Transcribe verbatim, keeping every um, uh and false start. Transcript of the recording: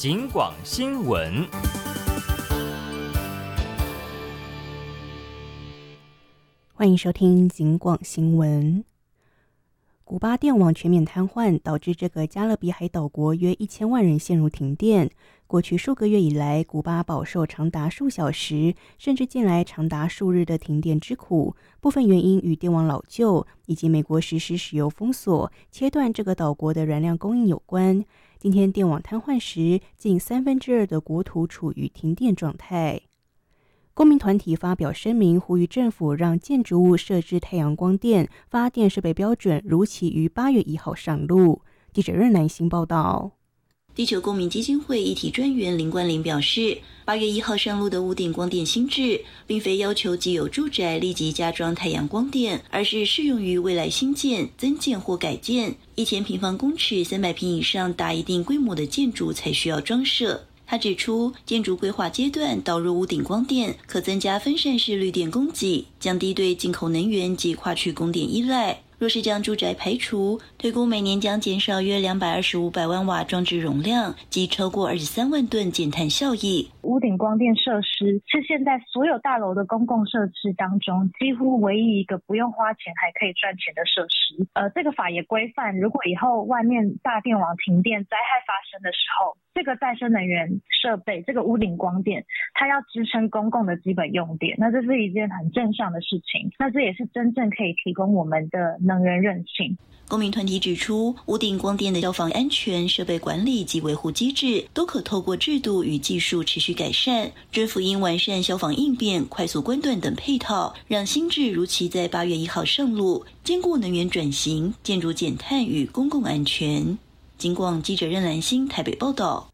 警广新闻。 欢迎收听警广新闻。古巴电网全面瘫痪，导致这个加勒比海岛国约一千万人陷入停电。过去数个月以来，古巴饱受长达数小时，甚至近来长达数日的停电之苦。部分原因与电网老旧，以及美国实施石油封锁，切断这个岛国的燃料供应有关。今天电网瘫痪时，近三分之二的国土处于停电状态。公民团体发表声明，呼吁政府让建筑物设置太阳光电发电设备标准如期于八月一号上路。记者任南星报道。 地球公民基金会议题专员林冠霖表示，八月一号上路的屋顶光电新制，并非要求既有住宅立即加装太阳光电，而是适用于未来新建、增建或改建一千平方公尺、三百平以上达一定规模的建筑才需要装设。他指出，建筑规划阶段导入屋顶光电，可增加分散式绿电供给，降低对进口能源及跨区供电依赖。若是将住宅排除，推估每年将减少约两百二十五百万瓦装置容量，及超过二十三万吨减碳效益。 屋顶光电设施是现在所有大楼的公共设施当中几乎唯一一个不用花钱还可以赚钱的设施。呃，这个法也规范，如果以后外面大电网停电灾害发生的时候，这个再生能源设备，这个屋顶光电，它要支撑公共的基本用电，那这是一件很正向的事情。那这也是真正可以提供我们的能源韧性。 公民团体指出，屋顶光电的消防安全、设备管理及维护机制都可透过制度与技术持续改善。政府应完善消防应变、快速关断等配套，让新制如期在八月一号上路，兼顾能源转型、建筑减碳与公共安全。警广记者任兰心台北报道。